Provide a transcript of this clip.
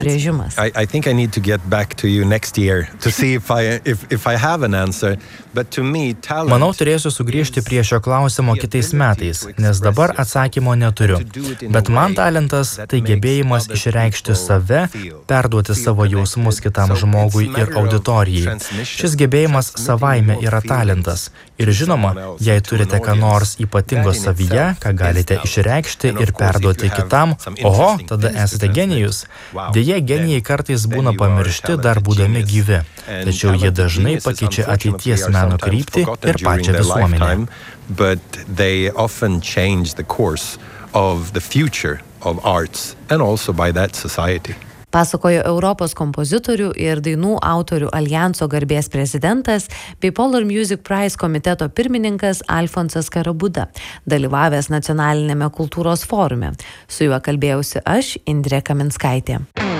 režimas. I think I need to get back to you next year to see if I have an answer. But to me, talent... Manau, turėsiu sugrįžti prie šio klausimo kitais metais, nes dabar atsakymo neturiu. Bet man talentas tai gebėjimas išreikšti save, perduoti savo jausmus kitam žmogui ir auditorijai. Šis gebėjimas savaime yra talentas. Ir žinoma, jei turite ką nors ypatingo savyje, ką galite išreikšti ir perduoti kitam, oho, tada esate genijus. Deja, genijai kartais būna pamiršti dar būdami gyvi, tačiau jie dažnai pakeičia ateities meno kryptį ir pačią visuomenę. But they often change the course of the future of arts and also by that society. Pasakojo Europos kompozitorių ir dainų autorių alijanso garbės prezidentas bei Polar Music Prize komiteto pirmininkas Alfonsas Karabuda, dalyvavęs nacionalinėme kultūros forume. Su juo kalbėjausi aš, Indrė Kaminskaitė.